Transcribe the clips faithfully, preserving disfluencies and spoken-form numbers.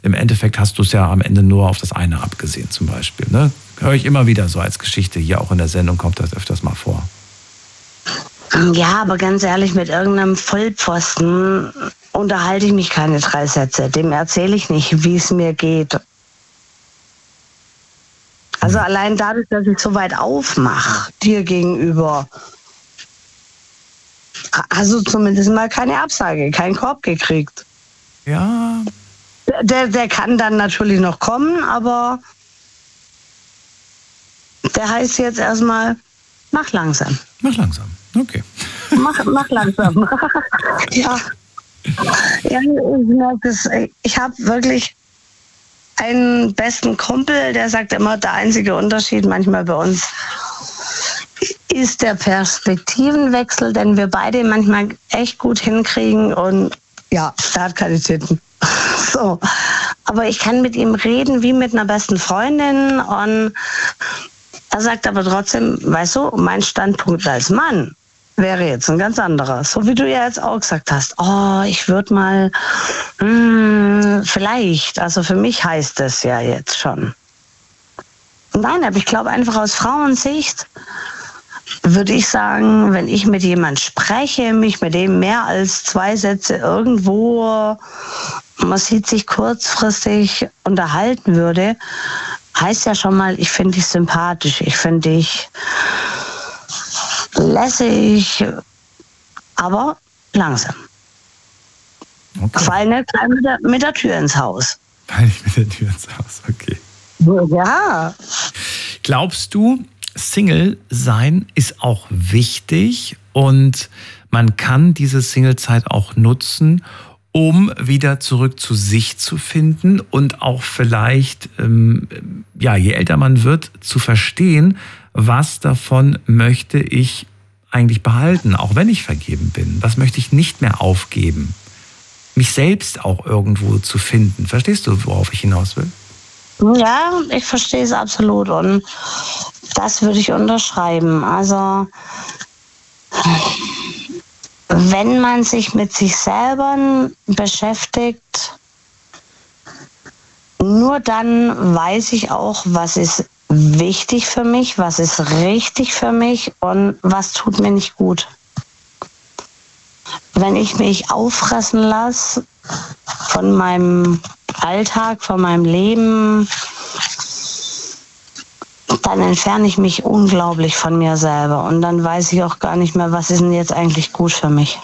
im Endeffekt hast du es ja am Ende nur auf das eine abgesehen zum Beispiel. Ne? Höre ich immer wieder so als Geschichte, hier auch in der Sendung kommt das öfters mal vor. Ja, aber ganz ehrlich, mit irgendeinem Vollpfosten unterhalte ich mich keine drei Sätze. Dem erzähle ich nicht, wie es mir geht. Also allein dadurch, dass ich so weit aufmache, dir gegenüber, hast du zumindest mal keine Absage, keinen Korb gekriegt. Ja. Der, der kann dann natürlich noch kommen, aber der heißt jetzt erstmal, mach langsam. Mach langsam, okay. Mach, mach langsam. Ja. Ja, ich merke das. Ich habe wirklich einen besten Kumpel, der sagt immer, der einzige Unterschied manchmal bei uns ist der Perspektivenwechsel, den wir beide manchmal echt gut hinkriegen und ja, der hat keine Titten. So. Aber ich kann mit ihm reden wie mit einer besten Freundin und er sagt aber trotzdem, weißt du, mein Standpunkt als Mann wäre jetzt ein ganz anderer. So wie du ja jetzt auch gesagt hast, oh, ich würde mal, mh, vielleicht, also für mich heißt es ja jetzt schon. Nein, aber ich glaube einfach aus Frauensicht würde ich sagen, wenn ich mit jemand spreche, mich mit dem mehr als zwei Sätze irgendwo, man sieht sich kurzfristig unterhalten würde, heißt ja schon mal, ich finde dich sympathisch, ich finde dich lässig, aber langsam. Okay. Fall nicht gleich mit der, mit der Tür ins Haus. Fall nicht mit der Tür ins Haus, okay. Ja. Glaubst du, Single sein ist auch wichtig und man kann diese Singlezeit auch nutzen, um wieder zurück zu sich zu finden und auch vielleicht, ähm, ja, je älter man wird, zu verstehen, was davon möchte ich eigentlich behalten, auch wenn ich vergeben bin? Was möchte ich nicht mehr aufgeben? Mich selbst auch irgendwo zu finden. Verstehst du, worauf ich hinaus will? Ja, ich verstehe es absolut und das würde ich unterschreiben. Also wenn man sich mit sich selber beschäftigt, nur dann weiß ich auch, was ist wichtig für mich, was ist richtig für mich und was tut mir nicht gut. Wenn ich mich auffressen lasse von meinem Alltag, von meinem Leben, dann entferne ich mich unglaublich von mir selber und dann weiß ich auch gar nicht mehr, was ist denn jetzt eigentlich gut für mich.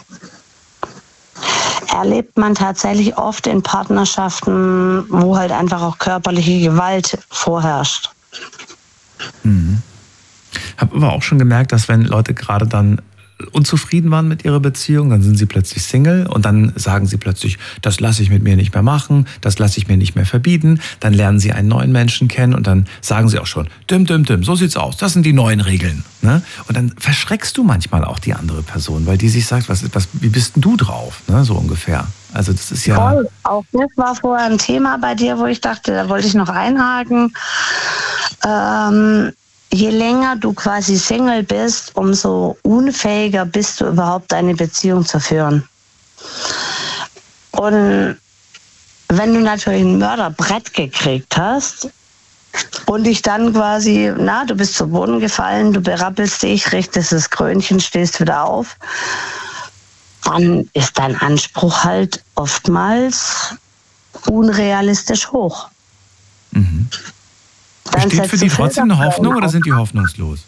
Erlebt man tatsächlich oft in Partnerschaften, wo halt einfach auch körperliche Gewalt vorherrscht. Mhm. Habe aber auch schon gemerkt, dass wenn Leute gerade dann unzufrieden waren mit ihrer Beziehung, dann sind sie plötzlich Single und dann sagen sie plötzlich, das lasse ich mit mir nicht mehr machen, das lasse ich mir nicht mehr verbieten. Dann lernen sie einen neuen Menschen kennen und dann sagen sie auch schon, dim, dim, dim, so sieht's aus, das sind die neuen Regeln. Ne? Und dann verschreckst du manchmal auch die andere Person, weil die sich sagt, was, was, wie bist denn du drauf? Ne? So ungefähr. Also das ist ja... Voll. Auch das war vorher ein Thema bei dir, wo ich dachte, da wollte ich noch einhaken. Ähm, je länger du quasi Single bist, umso unfähiger bist du überhaupt, eine Beziehung zu führen. Und wenn du natürlich ein Mörderbrett gekriegt hast und dich dann quasi, na, du bist zu Boden gefallen, du berappelst dich, richtest das Krönchen, stehst wieder auf, dann ist dein Anspruch halt oftmals unrealistisch hoch. Mhm. Besteht für die trotzdem eine Hoffnung oder sind die hoffnungslos?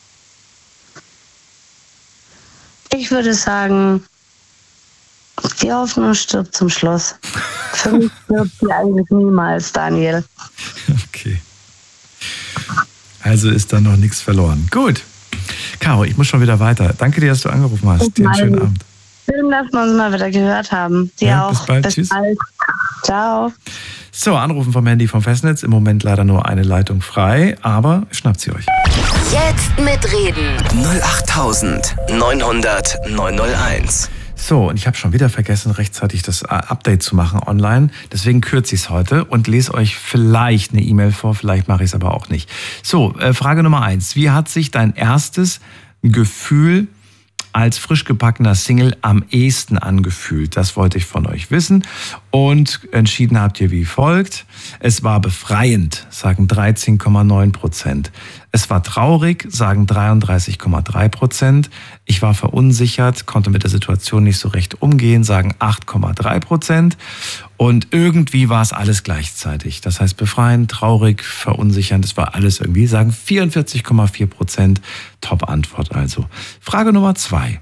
Ich würde sagen, die Hoffnung stirbt zum Schluss. Für mich stirbt sie eigentlich niemals, Daniel. Okay. Also ist da noch nichts verloren. Gut. Caro, ich muss schon wieder weiter. Danke dir, dass du angerufen hast. Dir einen schönen Abend. Schön, dass wir uns mal wieder gehört haben. Dir ja, auch. Bis bald. Bis Tschüss. bald. Ciao. So, Anrufen vom Handy vom Festnetz. Im Moment leider nur eine Leitung frei, aber schnappt sie euch. Jetzt mitreden. null acht neun hundert neun null eins. So, und ich habe schon wieder vergessen, rechtzeitig das Update zu machen online. Deswegen kürze ich es heute und lese euch vielleicht eine E-Mail vor, vielleicht mache ich es aber auch nicht. So, äh, Frage Nummer eins. Wie hat sich dein erstes Gefühl als frisch gebackener Single am ehesten angefühlt? Das wollte ich von euch wissen. Und entschieden habt ihr wie folgt. Es war befreiend, sagen dreizehn Komma neun Prozent. Es war traurig, sagen dreiunddreißig Komma drei Prozent. Ich war verunsichert, konnte mit der Situation nicht so recht umgehen, sagen acht Komma drei Prozent. Und irgendwie war es alles gleichzeitig. Das heißt befreiend, traurig, verunsichernd, es war alles irgendwie, sagen vierundvierzig Komma vier Prozent. Top-Antwort also. Frage Nummer zwei.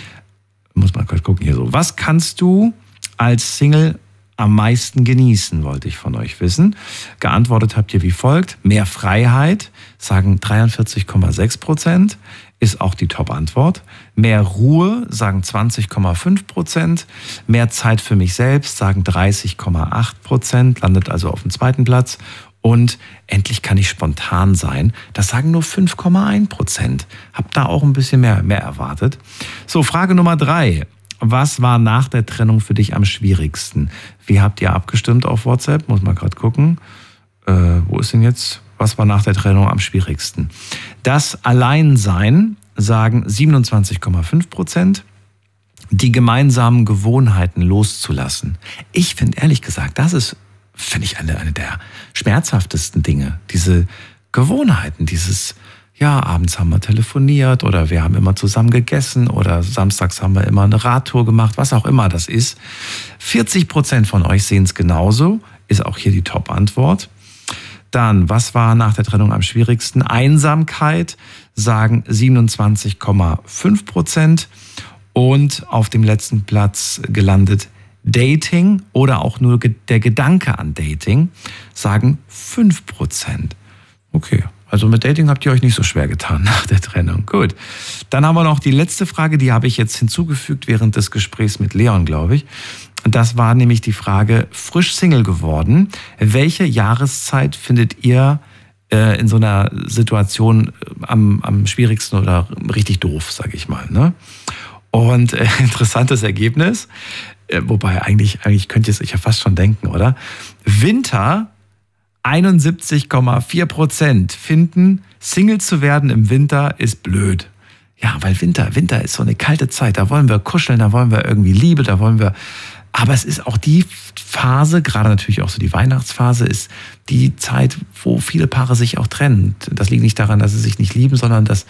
Muss man kurz gucken hier so. Was kannst du als Single am meisten genießen, wollte ich von euch wissen. Geantwortet habt ihr wie folgt. Mehr Freiheit, sagen dreiundvierzig Komma sechs Prozent, ist auch die Top-Antwort. Mehr Ruhe, sagen zwanzig Komma fünf Prozent. Mehr Zeit für mich selbst, sagen dreißig Komma acht Prozent, landet also auf dem zweiten Platz. Und endlich kann ich spontan sein. Das sagen nur fünf Komma eins Prozent. Hab da auch ein bisschen mehr, mehr erwartet. So, Frage Nummer drei. Was war nach der Trennung für dich am schwierigsten? Wie habt ihr abgestimmt auf WhatsApp? Muss man gerade gucken. Äh, wo ist denn jetzt? Was war nach der Trennung am schwierigsten? Das Alleinsein, sagen siebenundzwanzig Komma fünf Prozent. Die gemeinsamen Gewohnheiten loszulassen. Ich finde ehrlich gesagt, das ist, finde ich, eine, eine der schmerzhaftesten Dinge. Diese Gewohnheiten, dieses... Ja, abends haben wir telefoniert oder wir haben immer zusammen gegessen oder samstags haben wir immer eine Radtour gemacht, was auch immer das ist. vierzig Prozent von euch sehen es genauso, ist auch hier die Top-Antwort. Dann, was war nach der Trennung am schwierigsten? Einsamkeit, sagen siebenundzwanzig Komma fünf Prozent. Und auf dem letzten Platz gelandet Dating oder auch nur der Gedanke an Dating, sagen fünf Prozent. Okay. Also mit Dating habt ihr euch nicht so schwer getan nach der Trennung. Gut. Dann haben wir noch die letzte Frage, die habe ich jetzt hinzugefügt während des Gesprächs mit Leon, glaube ich. Das war nämlich die Frage, frisch Single geworden. Welche Jahreszeit findet ihr äh, in so einer Situation am, am schwierigsten oder richtig doof, sage ich mal, ne? Und äh, interessantes Ergebnis, äh, wobei eigentlich, eigentlich könnt ihr es euch ja fast schon denken, oder? Winter, einundsiebzig Komma vier Prozent finden, Single zu werden im Winter ist blöd. Ja, weil Winter, Winter ist so eine kalte Zeit, da wollen wir kuscheln, da wollen wir irgendwie Liebe, da wollen wir... Aber es ist auch die Phase, gerade natürlich auch so die Weihnachtsphase, ist die Zeit, wo viele Paare sich auch trennen. Das liegt nicht daran, dass sie sich nicht lieben, sondern dass,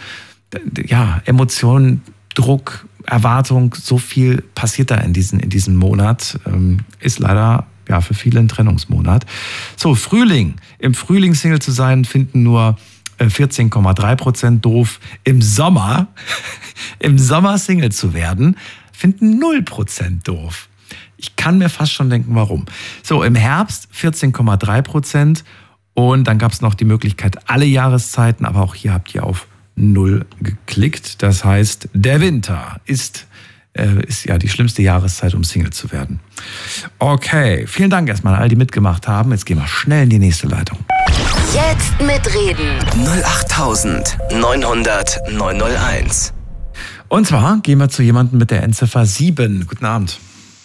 ja, Emotionen, Druck, Erwartung, so viel passiert da in, diesen, in diesem Monat, ähm, ist leider... Ja, für viele ein Trennungsmonat. So, Frühling. Im Frühling Single zu sein, finden nur vierzehn Komma drei Prozent doof. Im Sommer, im Sommer Single zu werden, finden null Prozent doof. Ich kann mir fast schon denken, warum. So, im Herbst vierzehn Komma drei Prozent. Und dann gab es noch die Möglichkeit, alle Jahreszeiten, aber auch hier habt ihr auf null geklickt. Das heißt, der Winter ist... ist ja die schlimmste Jahreszeit, um Single zu werden. Okay, vielen Dank erstmal an all, die mitgemacht haben. Jetzt gehen wir schnell in die nächste Leitung. Jetzt mitreden. null acht neun hundert neun null eins. Und zwar gehen wir zu jemandem mit der Endziffer sieben. Guten Abend.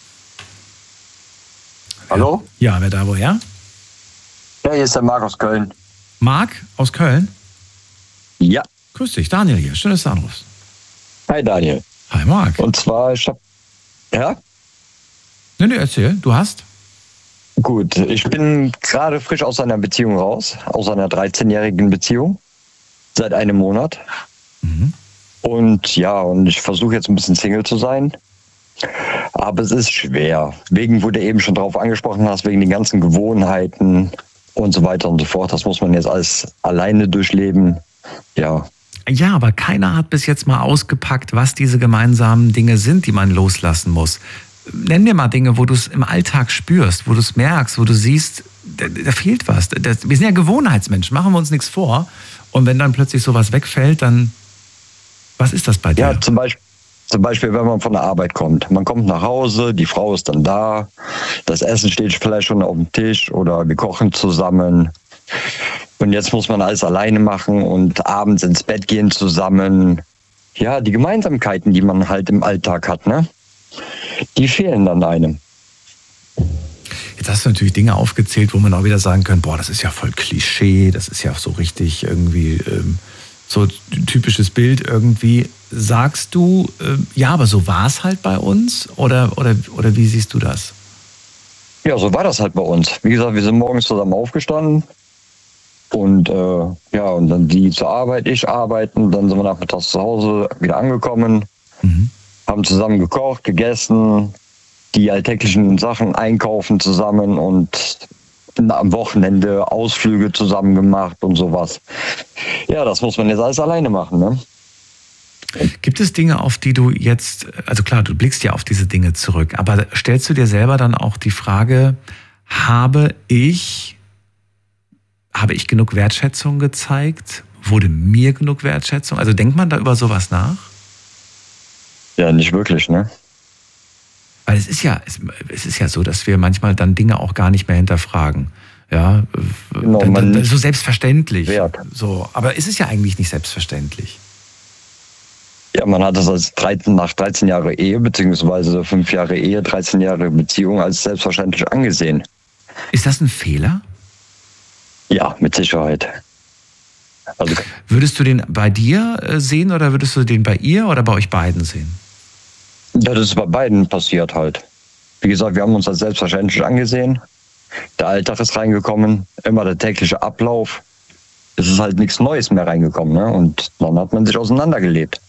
Hallo? Ja, wer da woher? Ja, hier ist der Marc aus Köln. Marc aus Köln? Ja. Grüß dich, Daniel hier. Schön, dass du anrufst. Hi Daniel. Hi Marc. Und zwar, ich hab... Ja? Nee, nee, erzähl. Du hast? Gut, ich bin gerade frisch aus einer Beziehung raus. Aus einer dreizehnjährigen Beziehung. Seit einem Monat. Mhm. Und ja, und ich versuche jetzt ein bisschen Single zu sein. Aber es ist schwer. Wegen, wo du eben schon drauf angesprochen hast, wegen den ganzen Gewohnheiten und so weiter und so fort. Das muss man jetzt alles alleine durchleben. Ja. Ja, aber keiner hat bis jetzt mal ausgepackt, was diese gemeinsamen Dinge sind, die man loslassen muss. Nenn mir mal Dinge, wo du es im Alltag spürst, wo du es merkst, wo du siehst, da, da fehlt was. Da, wir sind ja Gewohnheitsmenschen, machen wir uns nichts vor. Und wenn dann plötzlich sowas wegfällt, dann, was ist das bei dir? Ja, zum Beispiel, zum Beispiel, wenn man von der Arbeit kommt. Man kommt nach Hause, die Frau ist dann da, das Essen steht vielleicht schon auf dem Tisch oder wir kochen zusammen. Und jetzt muss man alles alleine machen und abends ins Bett gehen zusammen. Ja, die Gemeinsamkeiten, die man halt im Alltag hat, ne? Die fehlen dann einem. Jetzt hast du natürlich Dinge aufgezählt, wo man auch wieder sagen kann, boah, das ist ja voll Klischee, das ist ja so richtig irgendwie ähm, so ein typisches Bild irgendwie. Sagst du, äh, ja, aber so war es halt bei uns? Oder, oder, oder wie siehst du das? Ja, so war das halt bei uns. Wie gesagt, wir sind morgens zusammen aufgestanden und äh, ja, und dann die zur Arbeit, ich arbeiten, dann sind wir nachmittags zu Hause wieder angekommen, mhm. haben zusammen gekocht, gegessen, die alltäglichen Sachen einkaufen zusammen und am Wochenende Ausflüge zusammen gemacht und sowas. Ja, das muss man jetzt alles alleine machen, ne? Gibt es Dinge, auf die du jetzt, also klar, du blickst ja auf diese Dinge zurück, aber stellst du dir selber dann auch die Frage, habe ich, habe ich genug Wertschätzung gezeigt? Wurde mir genug Wertschätzung? Also denkt man da über sowas nach? Ja, nicht wirklich, ne? Weil es ist ja, es, es ist ja so, dass wir manchmal dann Dinge auch gar nicht mehr hinterfragen. Ja, genau, man so selbstverständlich. Wert. So, aber es ist ja eigentlich nicht selbstverständlich. Ja, man hat das als dreizehn, nach dreizehn Jahre Ehe, beziehungsweise fünf Jahre Ehe, dreizehn Jahre Beziehung als selbstverständlich angesehen. Ist das ein Fehler? Ja, mit Sicherheit. Also, würdest du den bei dir sehen oder würdest du den bei ihr oder bei euch beiden sehen? Ja, das ist bei beiden passiert halt. Wie gesagt, wir haben uns als selbstverständlich angesehen. Der Alltag ist reingekommen, immer der tägliche Ablauf. Es ist halt nichts Neues mehr reingekommen, ne? Und dann hat man sich auseinandergelebt.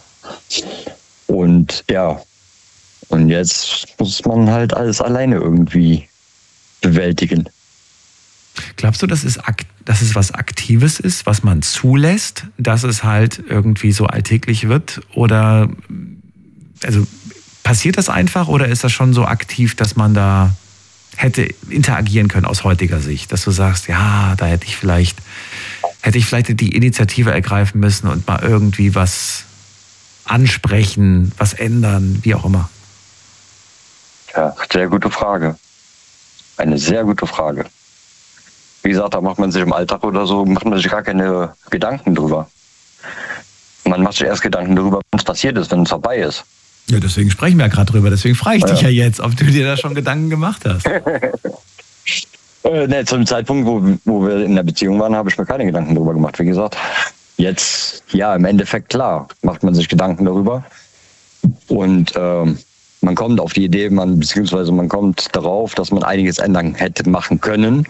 Und ja, und jetzt muss man halt alles alleine irgendwie bewältigen. Glaubst du, dass es, dass es was Aktives ist, was man zulässt, dass es halt irgendwie so alltäglich wird? Oder also passiert das einfach oder ist das schon so aktiv, dass man da hätte interagieren können aus heutiger Sicht? Dass du sagst, ja, da hätte ich vielleicht, hätte ich vielleicht die Initiative ergreifen müssen und mal irgendwie was ansprechen, was ändern, wie auch immer? Ja, sehr gute Frage. Eine sehr gute Frage. Wie gesagt, da macht man sich im Alltag oder so, macht man sich gar keine Gedanken drüber. Man macht sich erst Gedanken darüber, wenn es passiert ist, wenn es vorbei ist. Ja, deswegen sprechen wir ja gerade drüber. Deswegen frage ich ja. dich ja jetzt, ob du dir da schon Gedanken gemacht hast. äh, ne, zum Zeitpunkt, wo, wo wir in der Beziehung waren, habe ich mir keine Gedanken darüber gemacht, wie gesagt. Jetzt, ja, im Endeffekt, klar, macht man sich Gedanken darüber. Und ähm, man kommt auf die Idee, man, beziehungsweise man kommt darauf, dass man einiges ändern hätte machen können.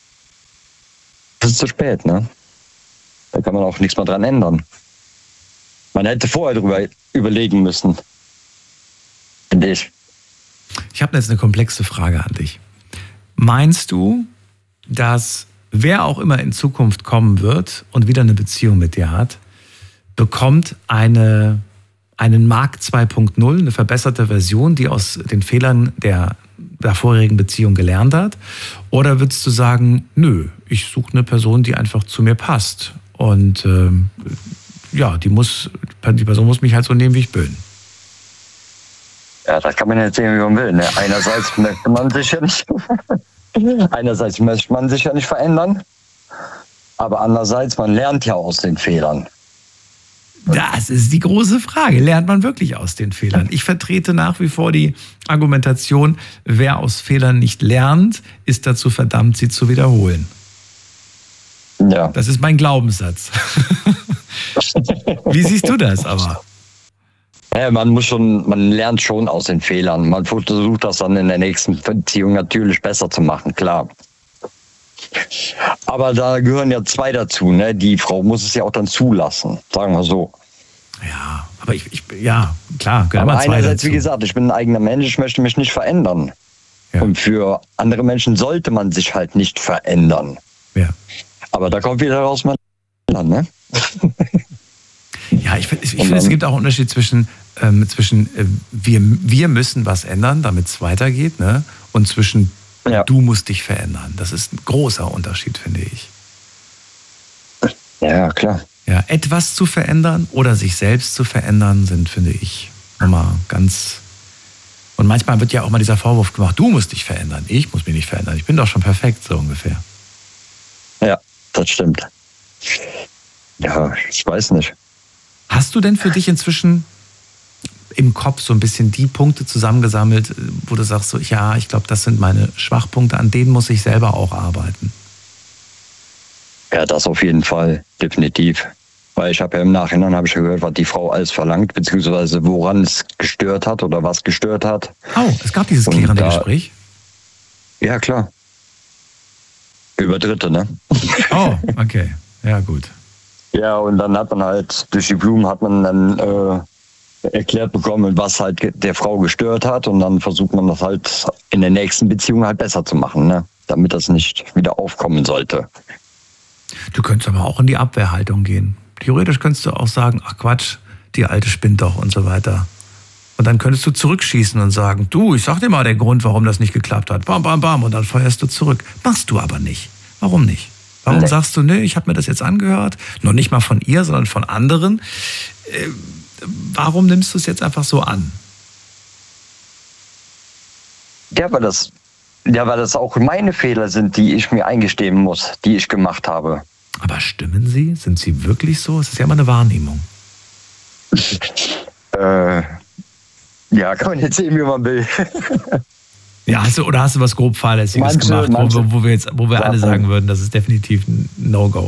Das ist zu spät, ne? Da kann man auch nichts mehr dran ändern. Man hätte vorher darüber überlegen müssen. Finde ich. Ich habe jetzt eine komplexe Frage an dich. Meinst du, dass wer auch immer in Zukunft kommen wird und wieder eine Beziehung mit dir hat, bekommt eine, einen Mark zwei Punkt null, eine verbesserte Version, die aus den Fehlern der, der vorherigen Beziehung gelernt hat? Oder würdest du sagen, nö, ich suche eine Person, die einfach zu mir passt und ähm, ja, die muss, die Person muss mich halt so nehmen, wie ich bin? Ja, das kann man jetzt sehen, wie man will. Ne? Einerseits möchte man sich ja nicht, einerseits möchte man sich ja nicht verändern, aber andererseits, man lernt ja aus den Fehlern. Das ist die große Frage. Lernt man wirklich aus den Fehlern? Ich vertrete nach wie vor die Argumentation, wer aus Fehlern nicht lernt, ist dazu verdammt, sie zu wiederholen. Ja. Das ist mein Glaubenssatz. Wie siehst du das aber? Ja, man muss schon, man lernt schon aus den Fehlern. Man versucht das dann in der nächsten Beziehung natürlich besser zu machen, klar. Aber da gehören ja zwei dazu, ne? Die Frau muss es ja auch dann zulassen, sagen wir so. Ja, aber ich, ich ja, klar, gehören aber mal zwei einerseits, dazu. wie gesagt, ich bin ein eigener Mensch, ich möchte mich nicht verändern. Ja. Und für andere Menschen sollte man sich halt nicht verändern. Ja. Aber da kommt wieder raus, man ne? Ja, ich finde, ich find, es gibt auch einen Unterschied zwischen, ähm, zwischen äh, wir, wir müssen was ändern, damit es weitergeht, ne? Und zwischen ja. du musst dich verändern. Das ist ein großer Unterschied, finde ich. Ja, klar. Ja, etwas zu verändern oder sich selbst zu verändern, sind, finde ich, nochmal ganz... Und manchmal wird ja auch mal dieser Vorwurf gemacht, du musst dich verändern, ich muss mich nicht verändern. Ich bin doch schon perfekt, so ungefähr. Ja, das stimmt. Ja, ich weiß nicht. Hast du denn für dich inzwischen im Kopf so ein bisschen die Punkte zusammengesammelt, wo du sagst, so, ja, ich glaube, das sind meine Schwachpunkte, an denen muss ich selber auch arbeiten? Ja, das auf jeden Fall, definitiv. Weil ich habe ja im Nachhinein habe ich ja gehört, was die Frau alles verlangt, beziehungsweise woran es gestört hat oder was gestört hat. Oh, es gab dieses klärende da, Gespräch? Ja, klar. Über Dritte, ne? Oh, okay. Ja, gut. Ja, und dann hat man halt, durch die Blumen hat man dann äh, erklärt bekommen, was halt der Frau gestört hat. Und dann versucht man das halt in der nächsten Beziehung halt besser zu machen, ne? Damit das nicht wieder aufkommen sollte. Du könntest aber auch in die Abwehrhaltung gehen. Theoretisch könntest du auch sagen, ach Quatsch, die Alte spinnt doch und so weiter. Und dann könntest du zurückschießen und sagen, du, ich sag dir mal den Grund, warum das nicht geklappt hat. Bam, bam, bam. Und dann feuerst du zurück. Machst du aber nicht. Warum nicht? Warum nee. sagst du, nee, ich habe mir das jetzt angehört? Noch nicht mal von ihr, sondern von anderen. Äh, warum nimmst du es jetzt einfach so an? Ja, weil das, ja, weil das auch meine Fehler sind, die ich mir eingestehen muss, die ich gemacht habe. Aber stimmen sie? Sind sie wirklich so? Es ist ja immer eine Wahrnehmung. äh, ja, kann man jetzt sehen, wie man will. Ja, hast du, oder hast du was grob Fahrlässiges manche, gemacht, manche, wo, wo wir jetzt, wo wir alle sagen würden, das ist definitiv ein No-Go?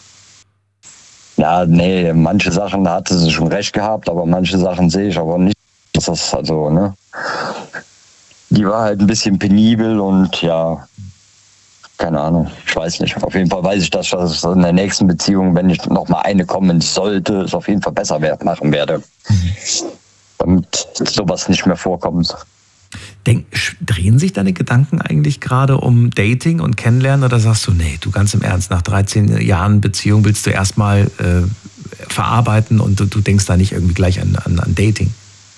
Ja, nee, manche Sachen hatte sie schon recht gehabt, aber manche Sachen sehe ich aber nicht. Das ist also, ne? Die war halt ein bisschen penibel und ja, keine Ahnung, ich weiß nicht. Auf jeden Fall weiß ich, dass ich das in der nächsten Beziehung, wenn ich noch mal eine kommen sollte, es auf jeden Fall besser machen werde. Mhm. Damit sowas nicht mehr vorkommt. Denk, drehen sich deine Gedanken eigentlich gerade um Dating und Kennenlernen oder sagst du, nee, du ganz im Ernst, nach dreizehn Jahren Beziehung willst du erstmal äh, verarbeiten und du, du denkst da nicht irgendwie gleich an, an, an Dating?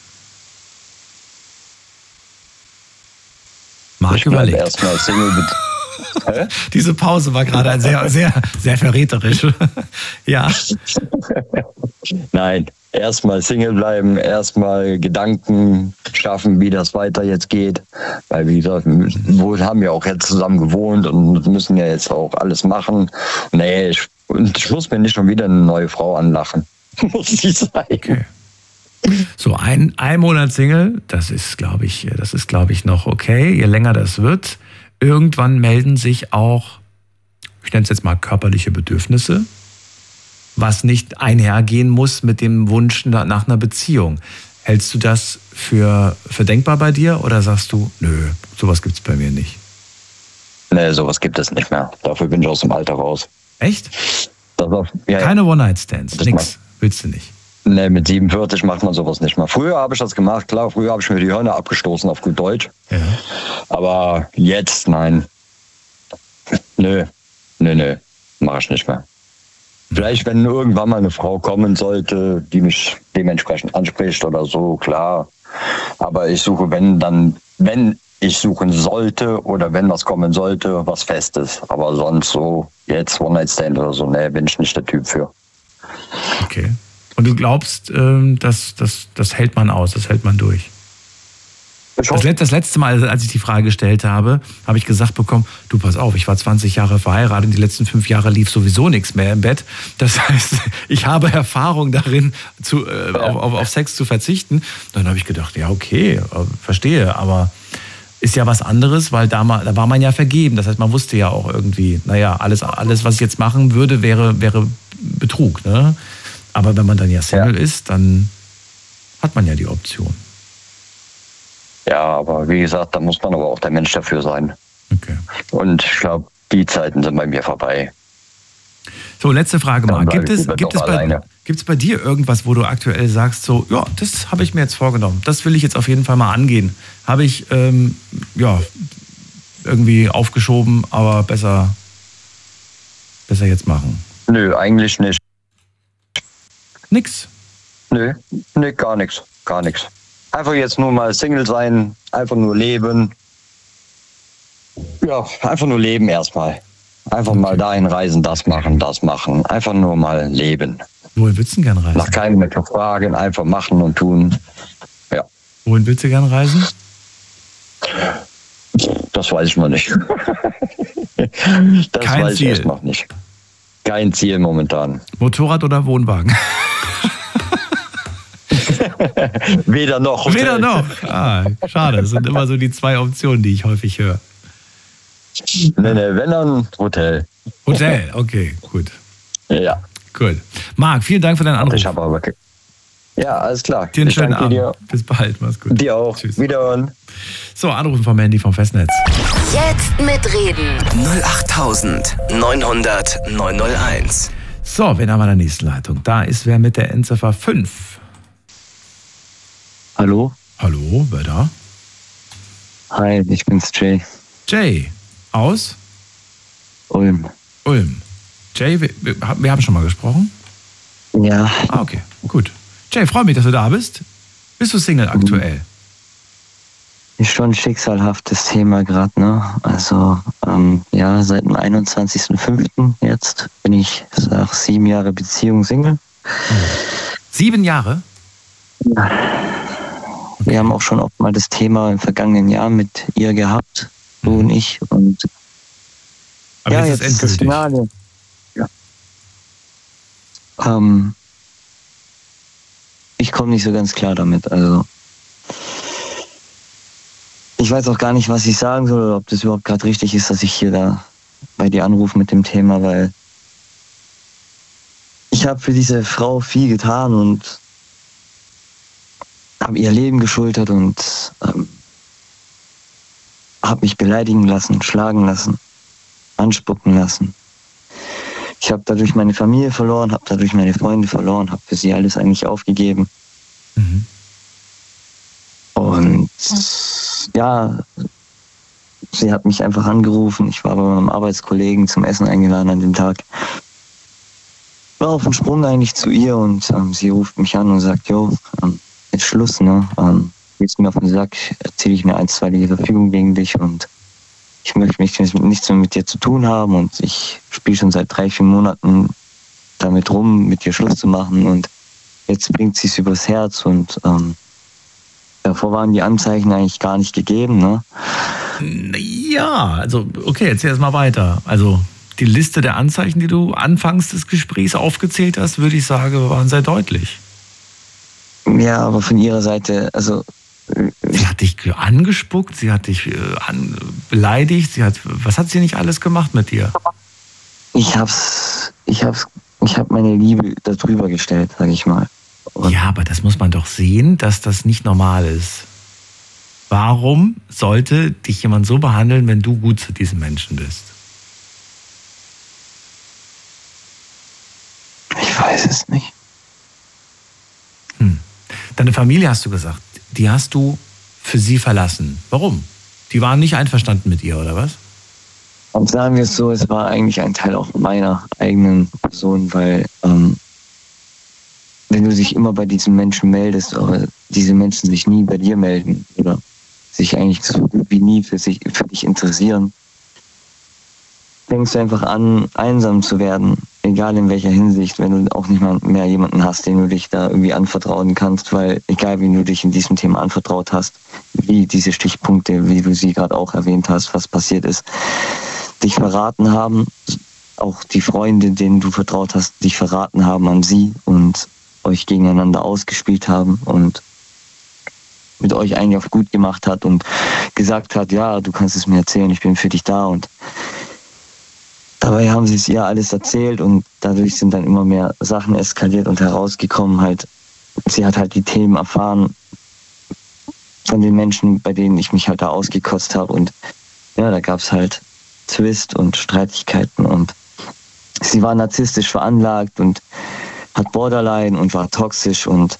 Marc, überlegt. Erstmal Single. Diese Pause war gerade sehr, sehr, sehr verräterisch. Ja. Nein, erstmal Single bleiben, erstmal Gedanken schaffen, wie das weiter jetzt geht. Weil, wie gesagt, wir haben ja auch jetzt zusammen gewohnt und müssen ja jetzt auch alles machen. Nee, ich, und ich muss mir nicht schon wieder eine neue Frau anlachen. Muss ich sagen. Okay. So, ein, ein Monat Single, das ist, glaube ich, das ist, glaube ich, noch okay. Je länger das wird, irgendwann melden sich auch, ich nenne es jetzt mal körperliche Bedürfnisse, was nicht einhergehen muss mit dem Wunsch nach einer Beziehung. Hältst du das für, für denkbar bei dir oder sagst du, nö, sowas gibt es bei mir nicht? Nee, sowas gibt es nicht mehr. Dafür bin ich aus dem Alter raus. Echt? Das auf, ja, keine One-Night-Stands, nix, willst du nicht? Nee, mit siebenundvierzig macht man sowas nicht mehr. Früher habe ich das gemacht, klar, früher habe ich mir die Hörner abgestoßen, auf gut Deutsch. Ja. Aber jetzt, nein. Nö, nö, nö, mache ich nicht mehr. Vielleicht, wenn irgendwann mal eine Frau kommen sollte, die mich dementsprechend anspricht oder so, klar. Aber ich suche, wenn dann, wenn ich suchen sollte oder wenn was kommen sollte, was Festes. Aber sonst so, jetzt One-Night-Stand oder so, nee, bin ich nicht der Typ für. Okay. Und du glaubst, dass das, das hält man aus, das hält man durch? Das, das letzte Mal, als ich die Frage gestellt habe, habe ich gesagt bekommen, du pass auf, ich war zwanzig Jahre verheiratet, die letzten fünf Jahre lief sowieso nichts mehr im Bett. Das heißt, ich habe Erfahrung darin, zu, äh, auf, auf, auf Sex zu verzichten. Dann habe ich gedacht, ja okay, verstehe, aber ist ja was anderes, weil da, da war man ja vergeben. Das heißt, man wusste ja auch irgendwie, naja, alles, alles was ich jetzt machen würde, wäre, wäre Betrug, ne? Aber wenn man dann ja Single ja. ist, dann hat man ja die Option. Ja, aber wie gesagt, da muss man aber auch der Mensch dafür sein. Okay. Und ich glaube, die Zeiten sind bei mir vorbei. So, letzte Frage mal. Gibt es, gibt, es bei, gibt es bei dir irgendwas, wo du aktuell sagst, so, ja, das habe ich mir jetzt vorgenommen. Das will ich jetzt auf jeden Fall mal angehen. Habe ich, ähm, ja, irgendwie aufgeschoben, aber besser, besser jetzt machen. Nö, eigentlich nicht. Nix? Nö, nee, gar nichts, gar nichts. Einfach jetzt nur mal Single sein, einfach nur leben. Ja, einfach nur leben erstmal. Einfach okay. mal dahin reisen, das machen, das machen. Einfach nur mal leben. Wohin willst du denn gern reisen? Nach keinem mehr fragen, einfach machen und tun. Ja. Wohin willst du gern reisen? Das weiß ich noch nicht. das Kein weiß Ziel. ich erst noch nicht. Kein Ziel momentan. Motorrad oder Wohnwagen? Weder noch. Hotel. Weder noch. Ah, schade. Das sind immer so die zwei Optionen, die ich häufig höre. Nee, nee, wenn dann Hotel. Hotel, okay, gut. Ja. Cool. Marc, vielen Dank für deinen Anruf. Ich habe aber... Ja, alles klar. Dir einen Ich schönen danke Abend. dir. Bis bald, mach's gut. Dir auch. Tschüss. Wiederhören. So, anrufen vom Handy vom Festnetz. Jetzt mitreden. null acht neunhundert neunhunderteins. So, wen haben wir in der nächsten Leitung? Da ist wer mit der Endziffer fünf. Hallo? Hallo, wer da? Hi, ich bin's Jay. Jay, aus Ulm. Ulm. Jay, wir, wir, wir haben schon mal gesprochen? Ja, Ah, okay, gut. Jay, freue mich, dass du da bist. Bist du Single aktuell? ist schon ein schicksalhaftes Thema gerade, ne? Also, ähm, ja, seit dem einundzwanzigsten fünften jetzt bin ich nach sieben Jahre Beziehung Single. Sieben Jahre? Wir haben auch schon oft mal das Thema im vergangenen Jahr mit ihr gehabt, du und ich. Und Aber ja, jetzt, jetzt ist ist das es endgültig. Finale. Ja. Ähm, ich komme nicht so ganz klar damit. Also ich weiß auch gar nicht, was ich sagen soll oder ob das überhaupt gerade richtig ist, dass ich hier da bei dir anrufe mit dem Thema, weil ich habe für diese Frau viel getan und habe ihr Leben geschultert und ähm, habe mich beleidigen lassen, schlagen lassen, anspucken lassen. Ich habe dadurch meine Familie verloren, habe dadurch meine Freunde verloren, habe für sie alles eigentlich aufgegeben. Mhm. Und ja, sie hat mich einfach angerufen. Ich war bei meinem Arbeitskollegen zum Essen eingeladen an dem Tag. War auf dem Sprung eigentlich zu ihr und ähm, sie ruft mich an und sagt, jo, ähm, ist Schluss, ne? Ähm, gehst mir auf den Sack, erzähle ich mir einstweilige Verfügung gegen dich und ich möchte mich nichts mehr mit dir zu tun haben und ich spiele schon seit drei, vier Monaten damit rum, mit dir Schluss zu machen und jetzt bringt sie es übers Herz und ähm, davor waren die Anzeichen eigentlich gar nicht gegeben, ne? Ja, also okay, erzähl erst mal weiter. Also die Liste der Anzeichen, die du anfangs des Gesprächs aufgezählt hast, würde ich sagen, waren sehr deutlich. Ja, aber von ihrer Seite, also Sie hat dich angespuckt, sie hat dich äh, an, beleidigt, sie hat, was hat sie nicht alles gemacht mit dir? ich hab's, ich hab's, ich hab meine Liebe darüber gestellt, sag ich mal. Und Ja, aber das muss man doch sehen, dass das nicht normal ist. Warum sollte dich jemand so behandeln, wenn du gut zu diesem Menschen bist? ich weiß es nicht. Hm. Deine Familie, hast du gesagt, die hast du für sie verlassen. Warum? Die waren nicht einverstanden mit ihr, oder was? Und sagen wir es so, es war eigentlich ein Teil auch meiner eigenen Person, weil ähm, wenn du dich immer bei diesen Menschen meldest, aber diese Menschen sich nie bei dir melden oder sich eigentlich so gut wie nie für, sich, für dich interessieren, fängst du einfach an, einsam zu werden, egal in welcher Hinsicht, wenn du auch nicht mal mehr jemanden hast, den du dich da irgendwie anvertrauen kannst, weil egal wie du dich in diesem Thema anvertraut hast, wie diese Stichpunkte, wie du sie gerade auch erwähnt hast, was passiert ist, dich verraten haben, auch die Freunde, denen du vertraut hast, dich verraten haben an sie und euch gegeneinander ausgespielt haben und mit euch eigentlich auf gut gemacht hat und gesagt hat, ja, du kannst es mir erzählen, ich bin für dich da und dabei haben sie es ihr alles erzählt und dadurch sind dann immer mehr Sachen eskaliert und herausgekommen halt. Sie hat halt die Themen erfahren von den Menschen, bei denen ich mich halt da ausgekotzt habe und ja, da gab es halt Twist und Streitigkeiten und sie war narzisstisch veranlagt und hat Borderline und war toxisch und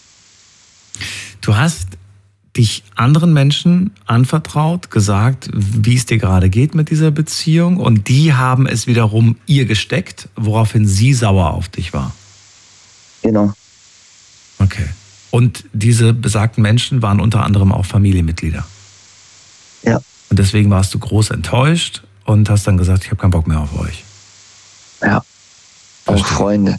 Du hast dich anderen Menschen anvertraut, gesagt, wie es dir gerade geht mit dieser Beziehung und die haben es wiederum ihr gesteckt, woraufhin sie sauer auf dich war. genau. Okay. Und diese besagten Menschen waren unter anderem auch Familienmitglieder. Ja. Und deswegen warst du groß enttäuscht und hast dann gesagt, ich habe keinen Bock mehr auf euch. Ja. Auch Verstehe. Freunde.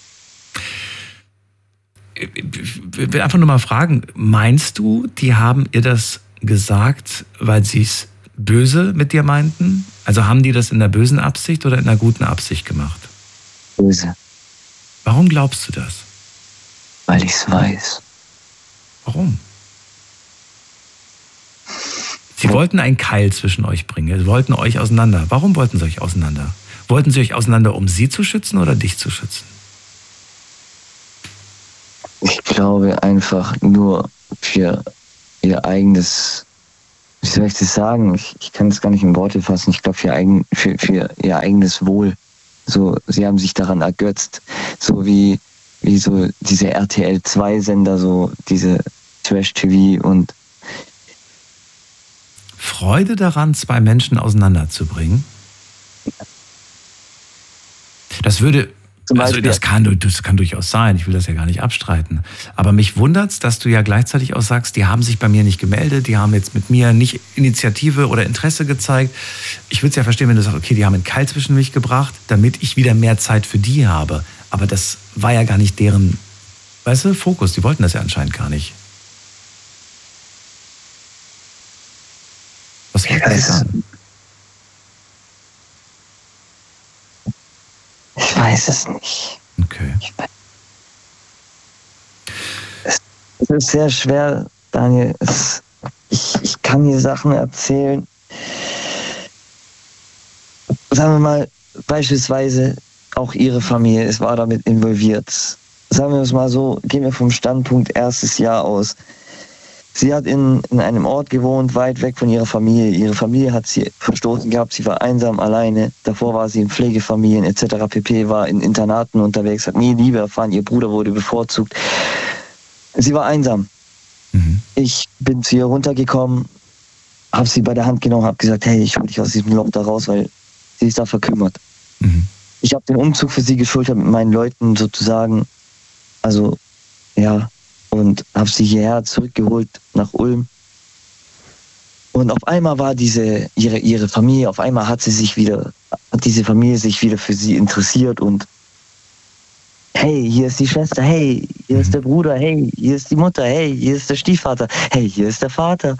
Ich will einfach nur mal fragen, meinst du, die haben ihr das gesagt, weil sie es böse mit dir meinten? Also haben die das in der bösen Absicht oder in der guten Absicht gemacht? Böse. Warum glaubst du das? Weil ich es weiß. Warum? Sie wollten einen Keil zwischen euch bringen. Sie wollten euch auseinander. Warum wollten sie euch auseinander? Wollten sie euch auseinander, um sie zu schützen oder dich zu schützen? Ich glaube einfach nur für ihr eigenes, wie soll ich das sagen? Ich, ich kann es gar nicht in Worte fassen. Ich glaube für, eigen, für, für ihr eigenes Wohl. So, sie haben sich daran ergötzt. So wie, wie so diese R T L zwei Sender, so diese Trash-T V und Freude daran, zwei Menschen auseinanderzubringen? Das würde, also das kann, das kann durchaus sein, ich will das ja gar nicht abstreiten. Aber mich wundert's, dass du ja gleichzeitig auch sagst, die haben sich bei mir nicht gemeldet, die haben jetzt mit mir nicht Initiative oder Interesse gezeigt. Ich würde es ja verstehen, wenn du sagst, okay, die haben einen Keil zwischen mich gebracht, damit ich wieder mehr Zeit für die habe. Aber das war ja gar nicht deren, weißt du, Fokus. Die wollten das ja anscheinend gar nicht. Was war das dann? Ich weiß es nicht. Okay. Es ist sehr schwer, Daniel. Es, ich, ich kann dir Sachen erzählen. Sagen wir mal, beispielsweise auch ihre Familie, es war damit involviert. Sagen wir es mal so, gehen wir vom Standpunkt erstes Jahr aus. Sie hat in, in einem Ort gewohnt, weit weg von ihrer Familie. Ihre Familie hat sie verstoßen gehabt, sie war einsam, alleine. Davor war sie in Pflegefamilien et cetera pp., war in Internaten unterwegs, hat nie Liebe erfahren, ihr Bruder wurde bevorzugt. Sie war einsam. Mhm. Ich bin zu ihr runtergekommen, habe sie bei der Hand genommen, habe gesagt, hey, ich hol dich aus diesem Loch da raus, weil sie ist da verkümmert. Mhm. Ich habe den Umzug für sie geschultert mit meinen Leuten sozusagen, also ja, und habe sie hierher zurückgeholt nach Ulm. Und auf einmal war diese ihre ihre Familie, auf einmal hat sie sich wieder, hat diese Familie sich wieder für sie interessiert und hey, hier ist die Schwester, hey, hier ist der Bruder, hey, hier ist die Mutter, hey, hier ist der Stiefvater, hey, hier ist der Vater.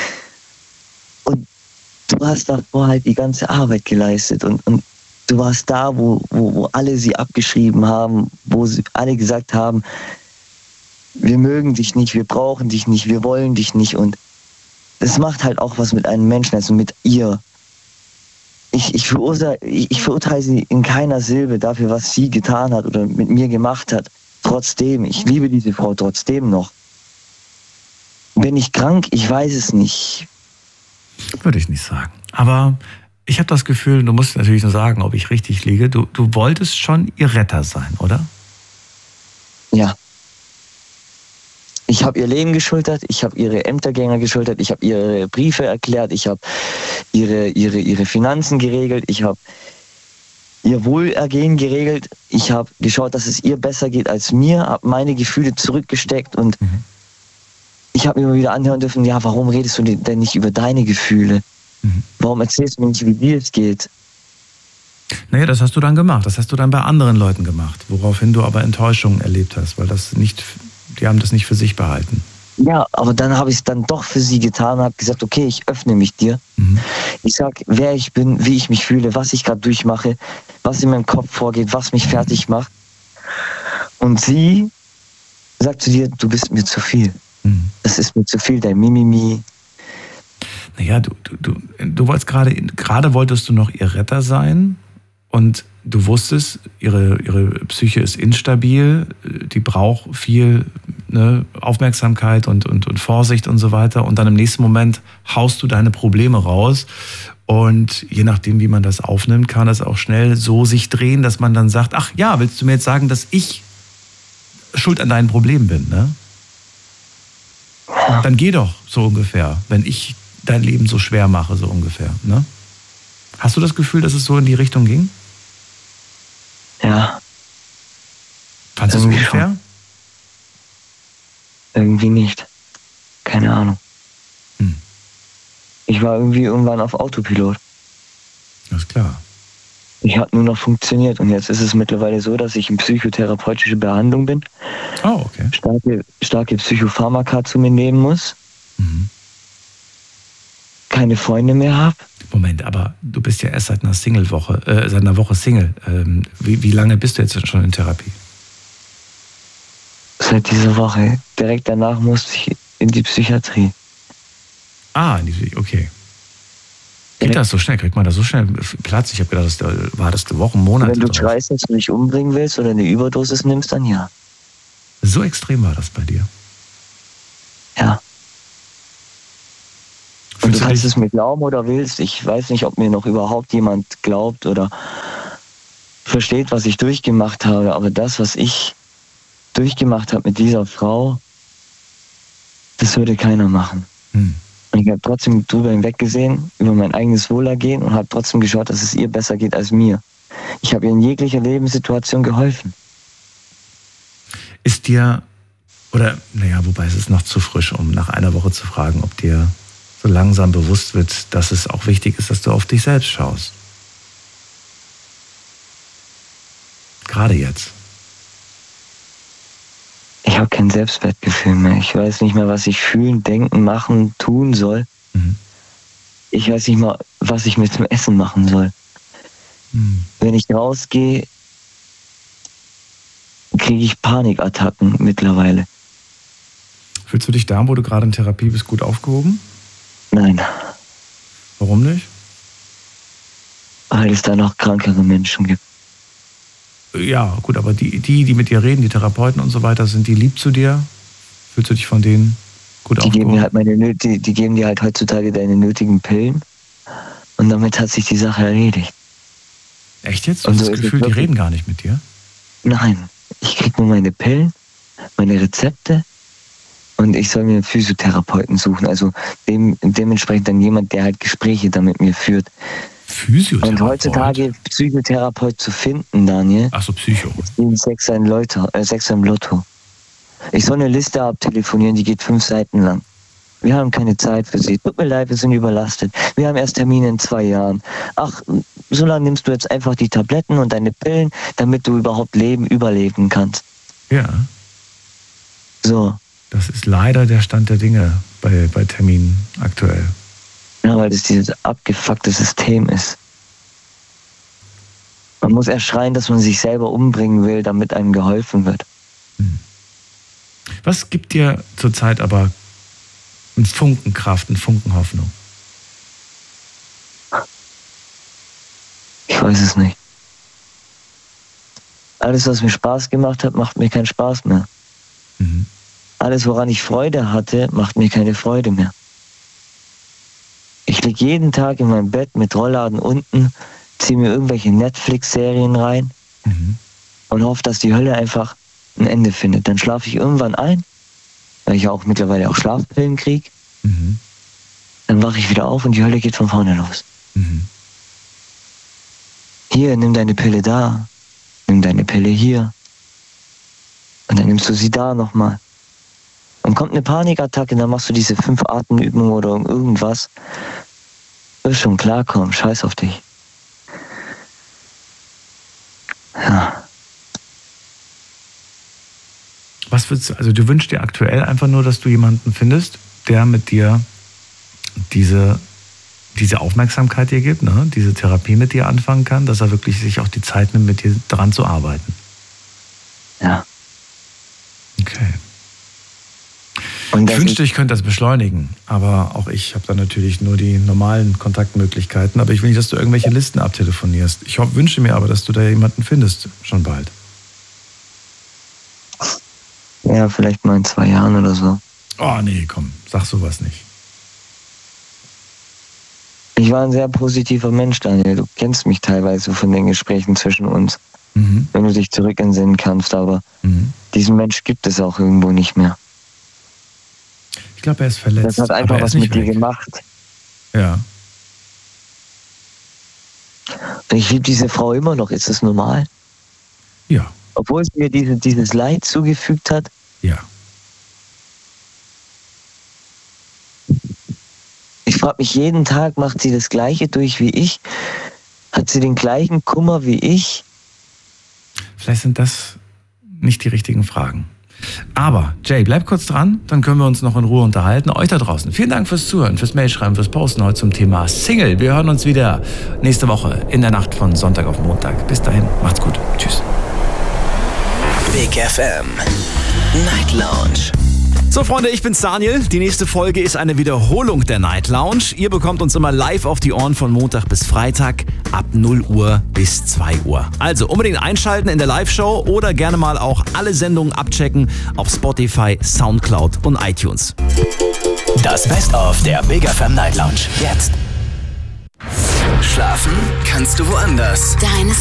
Und du hast davor halt die ganze Arbeit geleistet und, und du warst da, wo, wo, wo alle sie abgeschrieben haben, wo sie alle gesagt haben, wir mögen dich nicht, wir brauchen dich nicht, wir wollen dich nicht. Und es macht halt auch was mit einem Menschen, also mit ihr. Ich, ich, verurteile, ich, ich verurteile sie in keiner Silbe dafür, was sie getan hat oder mit mir gemacht hat. Trotzdem, ich liebe diese Frau trotzdem noch. Bin ich krank? Ich weiß es nicht. Würde ich nicht sagen. Aber ich habe das Gefühl, du musst natürlich nur sagen, ob ich richtig liege. Du, du wolltest schon ihr Retter sein, oder? Ja. Ich habe ihr Leben geschultert, ich habe ihre Ämtergänger geschultert, ich habe ihre Briefe erklärt, ich habe ihre, ihre, ihre Finanzen geregelt, ich habe ihr Wohlergehen geregelt, ich habe geschaut, dass es ihr besser geht als mir, habe meine Gefühle zurückgesteckt und mhm. ich habe mir immer wieder anhören dürfen, ja, warum redest du denn nicht über deine Gefühle? Mhm. Warum erzählst du mir nicht, wie dir es geht? Naja, das hast du dann gemacht, das hast du dann bei anderen Leuten gemacht, woraufhin du aber Enttäuschungen erlebt hast, weil das nicht... Die haben das nicht für sich behalten. Ja, aber dann habe ich es dann doch für sie getan und habe gesagt, okay, ich öffne mich dir. Mhm. Ich sag, wer ich bin, wie ich mich fühle, was ich gerade durchmache, was in meinem Kopf vorgeht, was mich fertig macht. Und sie sagt zu dir, du bist mir zu viel. Mhm. Das ist mir zu viel, dein Mimimi. Naja, du, du, du, du wolltest gerade, gerade wolltest du noch ihr Retter sein und du wusstest, ihre, ihre Psyche ist instabil, die braucht viel ne, Aufmerksamkeit und, und, und Vorsicht und so weiter. Und dann im nächsten Moment haust du deine Probleme raus. Und je nachdem, wie man das aufnimmt, kann das auch schnell so sich drehen, dass man dann sagt, ach ja, willst du mir jetzt sagen, dass ich schuld an deinen Problemen bin? Ne? Dann geh doch so ungefähr, wenn ich dein Leben so schwer mache, so ungefähr. Ne? Hast du das Gefühl, dass es so in die Richtung ging? Ja. Fandest du es unfair? Schon. Irgendwie nicht. Keine Ahnung. Hm. Ich war irgendwie irgendwann auf Autopilot. Das ist klar. Ich habe nur noch funktioniert und jetzt ist es mittlerweile so, dass ich in psychotherapeutische Behandlung bin. Oh, okay. Starke, starke Psychopharmaka zu mir nehmen muss. Mhm. Keine Freunde mehr habe. Moment, aber du bist ja erst seit einer Single-Woche, äh, seit einer Woche Single. Ähm, wie, wie lange bist du jetzt schon in Therapie? Seit dieser Woche. Direkt danach musste ich in die Psychiatrie. Ah, in die, okay. Geht Direkt. Das so schnell? Kriegt man da so schnell Platz? Ich habe gedacht, das war das Wochen, Monate. Wenn du drauf. schreist, dass du dich umbringen willst oder eine Überdosis nimmst, dann ja. So extrem war das bei dir. Ja. Und du Fühlst du kannst dich- es mir glauben oder willst. Ich weiß nicht, ob mir noch überhaupt jemand glaubt oder versteht, was ich durchgemacht habe. Aber das, was ich durchgemacht habe mit dieser Frau, das würde keiner machen. Hm. Und ich habe trotzdem drüber hinweggesehen, über mein eigenes Wohlergehen und habe trotzdem geschaut, dass es ihr besser geht als mir. Ich habe ihr in jeglicher Lebenssituation geholfen. Ist dir, oder naja, wobei es ist noch zu frisch, um nach einer Woche zu fragen, ob dir so langsam bewusst wird, dass es auch wichtig ist, dass du auf dich selbst schaust. Gerade jetzt. Ich habe kein Selbstwertgefühl mehr. Ich weiß nicht mehr, was ich fühlen, denken, machen, tun soll. Mhm. Ich weiß nicht mal, was ich mit dem Essen machen soll. Mhm. Wenn ich rausgehe, kriege ich Panikattacken mittlerweile. Fühlst du dich da, wo du gerade in Therapie bist, gut aufgehoben? Nein, Warum nicht? weil es da noch krankere Menschen gibt. Ja, gut, aber die, die, die mit dir reden, die Therapeuten und so weiter, sind die lieb zu dir? Fühlst du dich von denen gut Die geben, aufgehoben? dir halt meine, nöt- die, die geben dir halt heutzutage deine nötigen Pillen und damit hat sich die Sache erledigt. Echt jetzt? Du Und hast so das ist es Gefühl, die wirklich. reden gar nicht mit dir? Nein, ich krieg nur meine Pillen, meine Rezepte und ich soll mir einen Physiotherapeuten suchen. Also dem, dementsprechend dann jemand, der halt Gespräche da mit mir führt. Physiotherapeut? Und heutzutage Psychotherapeut zu finden, Daniel, Ach so, Psycho. ist wie ein Sechser im Lotto, äh, Sechser im Lotto. Ich soll eine Liste abtelefonieren, die geht fünf Seiten lang. Wir haben keine Zeit für Sie. Tut mir leid, wir sind überlastet. Wir haben erst Termine in zwei Jahren. Ach, so lange nimmst du jetzt einfach die Tabletten und deine Pillen, damit du überhaupt leben, überleben kannst. Ja, So. das ist leider der Stand der Dinge bei, bei Terminen aktuell. Ja, weil das dieses abgefuckte System ist. Man muss erst schreien, dass man sich selber umbringen will, damit einem geholfen wird. Was gibt dir zurzeit aber einen Funken Kraft, einen Funken Hoffnung? Ich weiß es nicht. Alles, was mir Spaß gemacht hat, macht mir keinen Spaß mehr. Mhm. Alles, woran ich Freude hatte, macht mir keine Freude mehr. Ich liege jeden Tag in meinem Bett mit Rollladen unten, ziehe mir irgendwelche Netflix-Serien rein Mhm. und hoffe, dass die Hölle einfach ein Ende findet. Dann schlafe ich irgendwann ein, weil ich ja auch mittlerweile auch Schlafpillen kriege. Mhm. Dann wache ich wieder auf und die Hölle geht von vorne los. Mhm. Hier, nimm deine Pille da, nimm deine Pille hier. Und dann nimmst du sie da nochmal. Dann kommt eine Panikattacke, dann machst du diese fünf Atemübungen oder irgendwas. Wirst schon klarkommen, scheiß auf dich. Ja. Was würdest du, also du wünschst dir aktuell einfach nur, dass du jemanden findest, der mit dir diese, diese Aufmerksamkeit dir gibt, ne? Diese Therapie mit dir anfangen kann, dass er wirklich sich auch die Zeit nimmt, mit dir dran zu arbeiten. Ja. Okay. Und Ich das wünschte, ist, ich könnte das beschleunigen, aber auch ich habe da natürlich nur die normalen Kontaktmöglichkeiten. Aber ich will nicht, dass du irgendwelche Listen abtelefonierst. Ich ho- wünsche mir aber, dass du da jemanden findest, schon bald. ja, vielleicht mal in zwei Jahren oder so. Oh nee, komm, sag sowas nicht. Ich war ein sehr positiver Mensch, Daniel. Du kennst mich teilweise von den Gesprächen zwischen uns, Mhm. wenn du dich zurück entsinnen kannst. Aber Mhm. diesen Mensch gibt es auch irgendwo nicht mehr. Ich glaube, er ist verletzt. Das hat aber einfach er was ist nicht mit dir weg. gemacht. Ja. Und ich liebe diese Frau immer noch. Ist das normal? Ja. Obwohl es mir diese, dieses Leid zugefügt hat. Ja. Ich frage mich jeden Tag, macht sie das Gleiche durch wie ich? Hat sie den gleichen Kummer wie ich? Vielleicht sind das nicht die richtigen Fragen. Aber, Jay, bleib kurz dran, dann können wir uns noch in Ruhe unterhalten. Euch da draußen, vielen Dank fürs Zuhören, fürs Mailschreiben, fürs Posten heute zum Thema Single. Wir hören uns wieder nächste Woche in der Nacht von Sonntag auf Montag. Bis dahin, macht's gut. Tschüss. Big F M Night Lounge. So Freunde, ich bin's Daniel. Die nächste Folge ist eine Wiederholung der Night Lounge. Ihr bekommt uns immer live auf die Ohren von Montag bis Freitag ab null Uhr bis zwei Uhr. Also unbedingt einschalten in der Live-Show oder gerne mal auch alle Sendungen abchecken auf Spotify, Soundcloud und iTunes. Das Best-of der Big F M Night Lounge. Jetzt. Schlafen kannst du woanders. Deine